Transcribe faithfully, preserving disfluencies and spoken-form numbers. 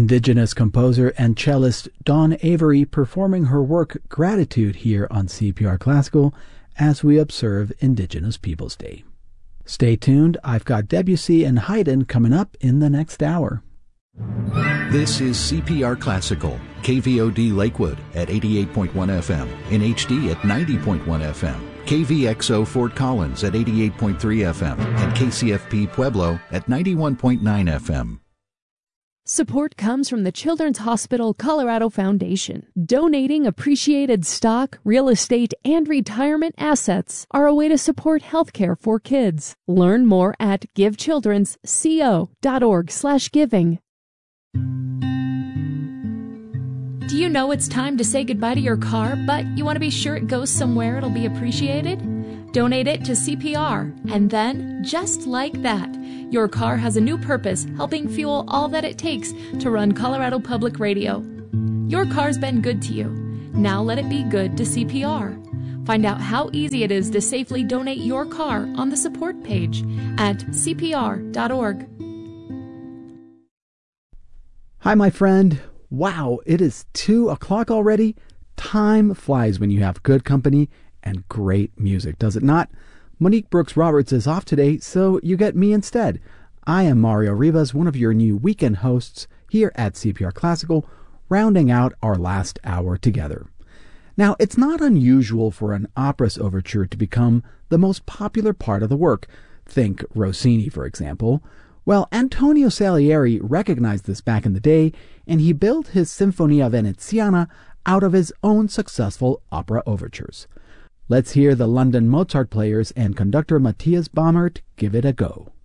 Indigenous composer and cellist Dawn Avery performing her work Gratitude here on C P R Classical as we observe Indigenous Peoples Day. Stay tuned, I've got Debussy and Haydn coming up in the next hour. This is C P R Classical, K V O D Lakewood at eighty-eight point one F M, in H D at ninety point one F M, K V X O Fort Collins at eighty-eight point three F M, and K C F P Pueblo at ninety-one point nine F M. Support comes from the Children's Hospital Colorado Foundation. Donating appreciated stock, real estate, and retirement assets are a way to support healthcare for kids. Learn more at givechildrensco.org slash giving. Do you know it's time to say goodbye to your car, but you want to be sure it goes somewhere it'll be appreciated? Donate it to C P R, and then, just like that, your car has a new purpose, helping fuel all that it takes to run Colorado Public Radio. Your car's been good to you. Now let it be good to C P R. Find out how easy it is to safely donate your car on the support page at C P R dot org. Hi, my friend. Wow, it is two o'clock already. Time flies when you have good company and great music, does it not? Monique Brooks Roberts is off today, so you get me instead. I am Mario Rivas, one of your new weekend hosts here at C P R Classical, rounding out our last hour together. Now, it's not unusual for an opera's overture to become the most popular part of the work. Think Rossini, for example. Well, Antonio Salieri recognized this back in the day, and he built his Sinfonia Veneziana out of his own successful opera overtures. Let's hear the London Mozart players and conductor Matthias Baumert give it a go.